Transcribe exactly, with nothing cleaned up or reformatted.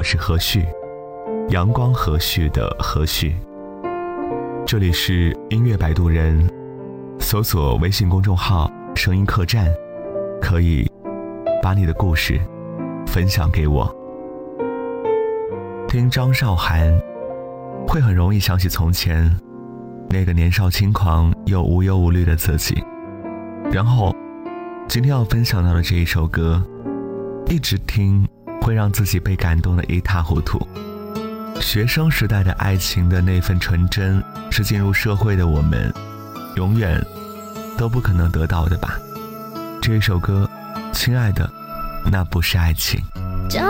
是何旭，阳光和煦的和煦。这里是音乐摆渡人，搜索微信公众号声音客栈，可以把你的故事分享给我。听张韶涵会很容易想起从前那个年少轻狂又无忧无虑的自己。然后今天要分享到的这一首歌，一直听会让自己被感动得一塌糊涂。学生时代的爱情的那份纯真，是进入社会的我们永远都不可能得到的吧。这一首歌，亲爱的，那不是爱情。